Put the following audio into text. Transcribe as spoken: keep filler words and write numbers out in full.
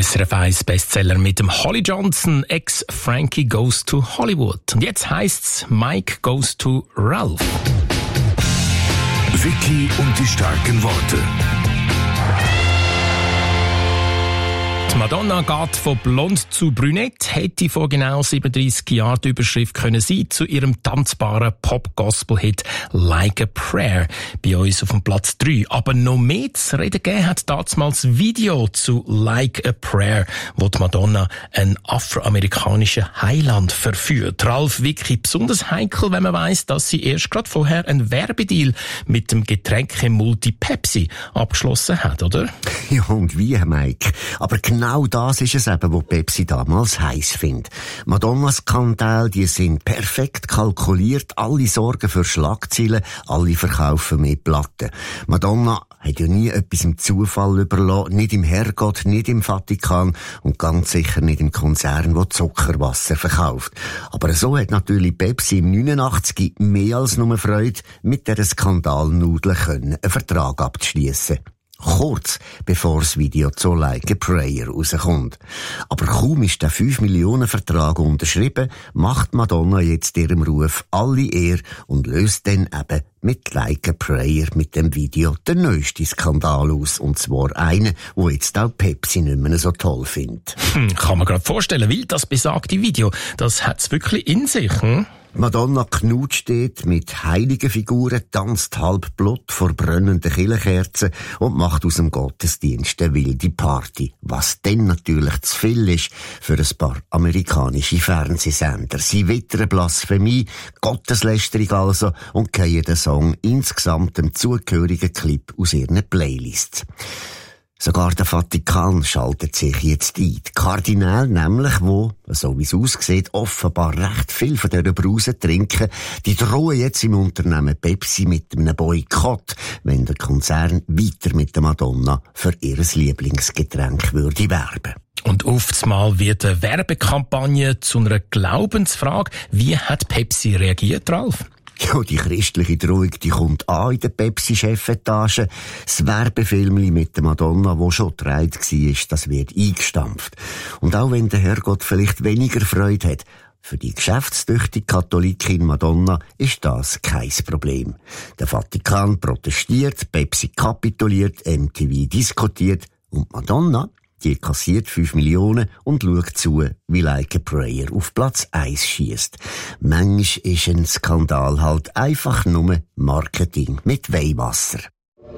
S R F eins Bestseller mit dem Holly Johnson, ex-Frankie Goes to Hollywood. Und jetzt heisst's Mike Goes to Ralph. Vicky und die starken Worte. Die Madonna geht von blond zu brünett, hätte vor genau siebenunddreissig Jahren die Überschrift können sein zu ihrem tanzbaren Pop-Gospel-Hit Like a Prayer, bei uns auf dem Platz drei. Aber noch mehr zu reden gegeben hat damals ein Video zu Like a Prayer, wo die Madonna einen afroamerikanischen Heiland verführt. Ralf, Vicky, besonders heikel, wenn man weiss, dass sie erst gerade vorher einen Werbedeal mit dem Getränkemulti Pepsi abgeschlossen hat, oder? Ja, und wie, Mike? Aber genau das ist es eben, was Pepsi damals heiß findet. Madonna-Skandal, die sind perfekt kalkuliert, alle sorgen für Schlagzeilen, alle verkaufen mehr Platten. Madonna hat ja nie etwas im Zufall überlassen, nicht im Herrgott, nicht im Vatikan und ganz sicher nicht im Konzern, der Zuckerwasser verkauft. Aber so hat natürlich Pepsi im neunundachtzig mehr als nur Freude, mit dieser Skandalnudel einen Vertrag abzuschliessen. Kurz bevor das Video zu Like a Prayer rauskommt. Aber kaum ist der fünf Millionen Vertrag unterschrieben, macht Madonna jetzt ihrem Ruf alle Ehre und löst dann eben mit Like a Prayer mit dem Video den neuesten Skandal aus. Und zwar einen, wo jetzt auch Pepsi nicht mehr so toll findet. Hm, kann man gerade vorstellen, weil das besagte Video, das hat's wirklich in sich, hm? Madonna knutscht dort mit heiligen Figuren, tanzt halb Blut vor brennenden Kirchenkerzen und macht aus dem Gottesdienst eine wilde Party. Was dann natürlich zu viel ist für ein paar amerikanische Fernsehsender. Sie wittern Blasphemie, Gotteslästerung also und gehen den Song insgesamt dem zugehörigen Clip aus ihren Playlists. Sogar der Vatikan schaltet sich jetzt ein. Die Kardinäle nämlich, wo, so wie es aussieht, offenbar recht viel von dieser Brause trinken, die drohen jetzt im Unternehmen Pepsi mit einem Boykott, wenn der Konzern weiter mit der Madonna für ihr Lieblingsgetränk würde werben. Und oftmals wird eine Werbekampagne zu einer Glaubensfrage. Wie hat Pepsi reagiert, Ralf? Ja, die christliche Drohung, die kommt an in der Pepsi-Chefetage. Das Werbefilmli mit der Madonna, wo schon gedreht war, das wird eingestampft. Und auch wenn der Herrgott vielleicht weniger Freude hat, für die geschäftstüchtige Katholikin Madonna ist das kein Problem. Der Vatikan protestiert, Pepsi kapituliert, M T V diskutiert und Madonna, die kassiert fünf Millionen und schaut zu, wie Like a Prayer auf Platz eins schiesst. Manchmal ist ein Skandal halt einfach nur Marketing mit Weihwasser.